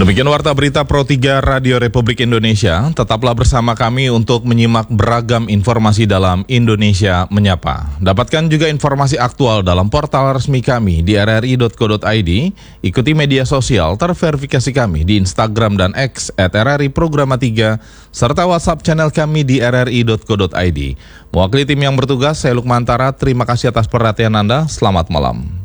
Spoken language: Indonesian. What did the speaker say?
Demikian Warta Berita Pro 3 Radio Republik Indonesia. Tetaplah bersama kami untuk menyimak beragam informasi dalam Indonesia Menyapa. Dapatkan juga informasi aktual dalam portal resmi kami di rri.co.id. Ikuti media sosial terverifikasi kami di Instagram dan X @RRI Programa 3, serta WhatsApp channel kami di rri.co.id. Mewakili tim yang bertugas, saya Lukmantara. Terima kasih atas perhatian Anda. Selamat malam.